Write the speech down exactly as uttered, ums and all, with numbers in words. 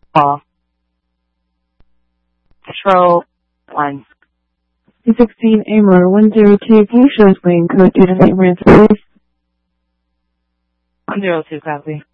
Call. Control one. C sixteen Amer one zero two K shows wing code data name ransom. one zero two copy.